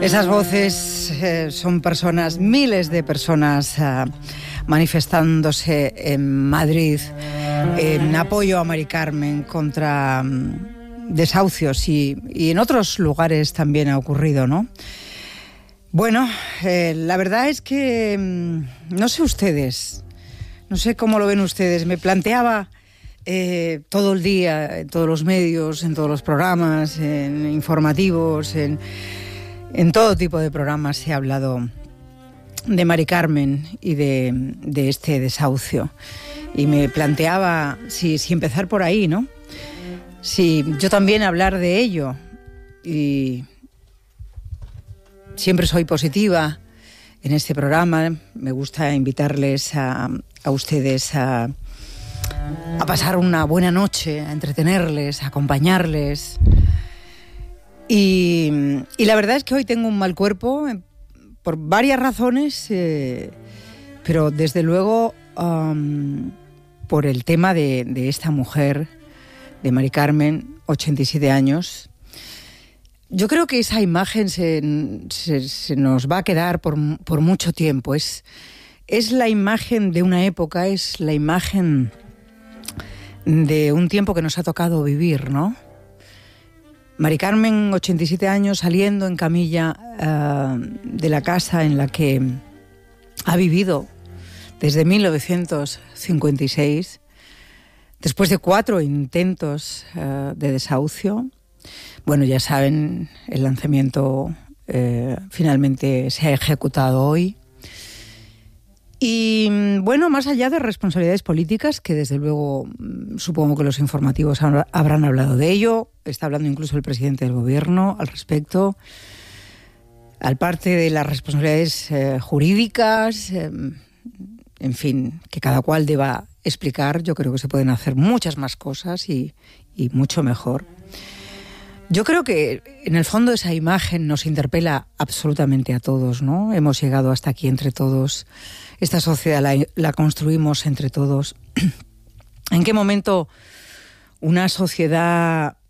Esas voces son personas, miles de personas manifestándose en Madrid en apoyo a Mari Carmen contra desahucios y en otros lugares también ha ocurrido, ¿no? Bueno, la verdad es que no sé ustedes, no sé cómo lo ven ustedes. Me planteaba todo el día, en todos los medios, en todos los programas, en informativos, en todo tipo de programas se ha hablado de Mari Carmen y de este desahucio. Y me planteaba si empezar por ahí, ¿no? Si yo también hablar de ello. Y siempre soy positiva en este programa. Me gusta invitarles a ustedes a pasar una buena noche, a entretenerles, a acompañarles. Y la verdad es que hoy tengo un mal cuerpo por varias razones, pero desde luego por el tema de esta mujer, de Mari Carmen, 87 años. Yo creo que esa imagen se nos va a quedar por mucho tiempo. Es la imagen de una época, es la imagen de un tiempo que nos ha tocado vivir, ¿no? Mari Carmen, 87 años, saliendo en camilla de la casa en la que ha vivido desde 1956, después de 4 intentos de desahucio. Bueno, ya saben, el lanzamiento finalmente se ha ejecutado hoy. Y bueno, más allá de responsabilidades políticas, que desde luego supongo que los informativos habrán hablado de ello, está hablando incluso el presidente del gobierno al respecto, al parte de las responsabilidades jurídicas, en fin, que cada cual deba explicar. Yo creo que se pueden hacer muchas más cosas y mucho mejor. Yo creo que en el fondo esa imagen nos interpela absolutamente a todos, ¿no? Hemos llegado hasta aquí entre todos. Esta sociedad la construimos entre todos. ¿En qué momento una sociedad